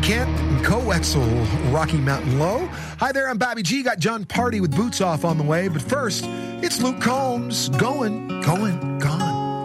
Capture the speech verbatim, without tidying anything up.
Kent and Coexel, Rocky Mountain Low. Hi there, I'm Bobby G. Got John Party with Boots Off on the way. But first, it's Luke Combs. Going, going, gone.